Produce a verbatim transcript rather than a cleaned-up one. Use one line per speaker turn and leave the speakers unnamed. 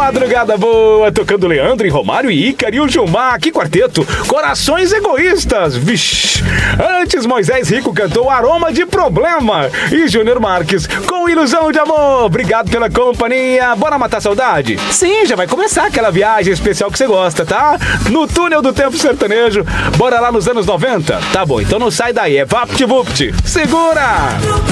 Madrugada boa, tocando Leandro e Romário e Ícaro e o Gilmar. Que quarteto, Corações Egoístas. Vixe. Antes, Moisés Rico cantou Aroma de Problema e Júnior Marques com Ilusão de Amor. Obrigado pela companhia. Bora matar a saudade? Sim, já vai começar aquela viagem especial que você gosta, tá? No túnel do tempo sertanejo. Bora lá nos anos noventa? Tá bom, então não sai daí, é VaptVupt. Segura!